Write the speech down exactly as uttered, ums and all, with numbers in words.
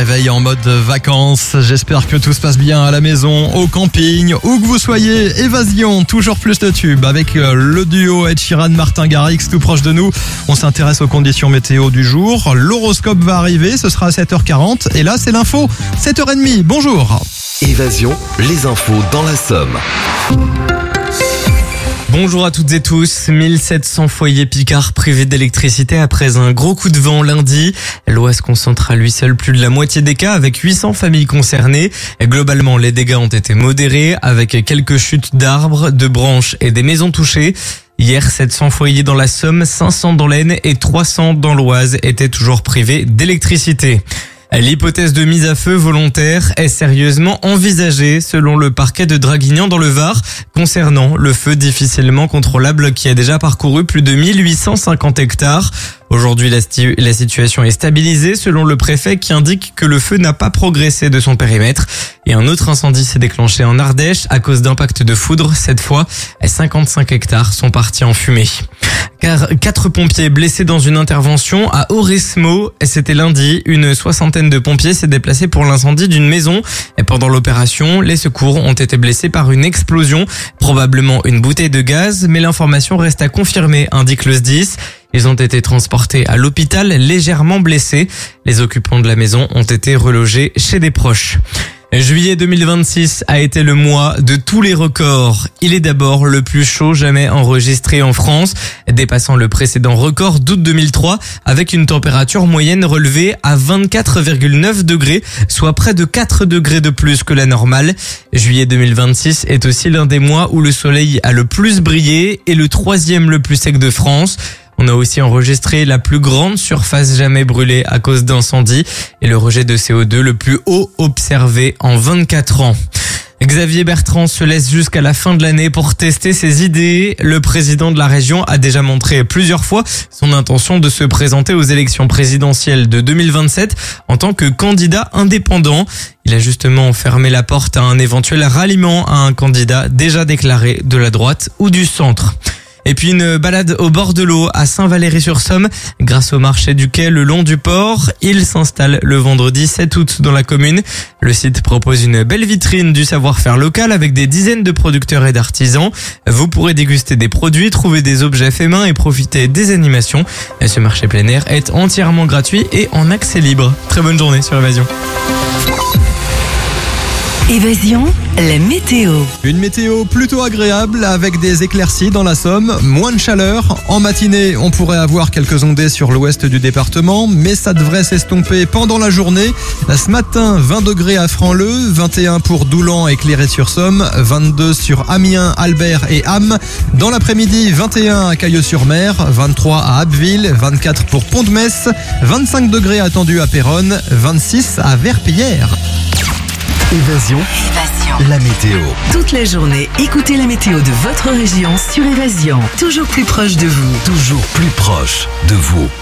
réveil en mode vacances. J'espère que tout se passe bien à la maison, au camping, où que vous soyez. Évasion, toujours plus de tubes avec le duo Ed Sheeran, Martin Garrix tout proche de nous. On s'intéresse aux conditions météo du jour. L'horoscope va arriver, ce sera à sept heures quarante. Et là, c'est l'info, sept heures trente. Bonjour. Évasion, les infos dans la Somme. Bonjour à toutes et tous. mille sept cents foyers picards privés d'électricité après un gros coup de vent lundi. L'Oise concentre à lui seul plus de la moitié des cas avec huit cents familles concernées. Globalement, les dégâts ont été modérés avec quelques chutes d'arbres, de branches et des maisons touchées. Hier, sept cents foyers dans la Somme, cinq cents dans l'Aisne et trois cents dans l'Oise étaient toujours privés d'électricité. L'hypothèse de mise à feu volontaire est sérieusement envisagée selon le parquet de Draguignan dans le Var concernant le feu difficilement contrôlable qui a déjà parcouru plus de mille huit cent cinquante hectares. Aujourd'hui, la, sti- la situation est stabilisée selon le préfet qui indique que le feu n'a pas progressé de son périmètre. Et un autre incendie s'est déclenché en Ardèche à cause d'impact de foudre. Cette fois, cinquante-cinq hectares sont partis en fumée. Car quatre pompiers blessés dans une intervention à Auresmo. C'était lundi. Une soixantaine de pompiers s'est déplacée pour l'incendie d'une maison. Et pendant l'opération, les secours ont été blessés par une explosion, probablement une bouteille de gaz, mais l'information reste à confirmer, indique le S D I S. Ils ont été transportés à l'hôpital légèrement blessés. Les occupants de la maison ont été relogés chez des proches. Juillet deux mille vingt-six a été le mois de tous les records. Il est d'abord le plus chaud jamais enregistré en France, dépassant le précédent record d'août deux mille trois avec une température moyenne relevée à vingt-quatre virgule neuf degrés, soit près de quatre degrés de plus que la normale. Juillet deux mille vingt-six est aussi l'un des mois où le soleil a le plus brillé et le troisième le plus sec de France. On a aussi enregistré la plus grande surface jamais brûlée à cause d'incendies et le rejet de C O deux le plus haut observé en vingt-quatre ans. Xavier Bertrand se laisse jusqu'à la fin de l'année pour tester ses idées. Le président de la région a déjà montré plusieurs fois son intention de se présenter aux élections présidentielles de deux mille vingt-sept en tant que candidat indépendant. Il a justement fermé la porte à un éventuel ralliement à un candidat déjà déclaré de la droite ou du centre. Et puis une balade au bord de l'eau à Saint-Valery-sur-Somme. Grâce au marché du quai le long du port, il s'installe le vendredi sept août dans la commune. Le site propose une belle vitrine du savoir-faire local avec des dizaines de producteurs et d'artisans. Vous pourrez déguster des produits, trouver des objets faits main et profiter des animations. Ce marché plein air est entièrement gratuit et en accès libre. Très bonne journée sur Évasion. Évasion, la météo. Une météo plutôt agréable avec des éclaircies dans la Somme, moins de chaleur. En matinée, on pourrait avoir quelques ondées sur l'ouest du département, mais ça devrait s'estomper pendant la journée. Ce matin, vingt degrés à Franc-Leu, vingt et un pour Doulan et Cléré-sur-Somme, vingt-deux sur Amiens, Albert et Ham. Dans l'après-midi, vingt et un à Cailleux-sur-Mer, vingt-trois à Abbeville, vingt-quatre pour Pont-de-Metz, vingt-cinq degrés attendus à Péronne, vingt-six à Verpillière. Évasion, Évasion. la météo. Toute la journée, écoutez la météo de votre région sur Évasion. Toujours plus proche de vous. Toujours plus proche de vous.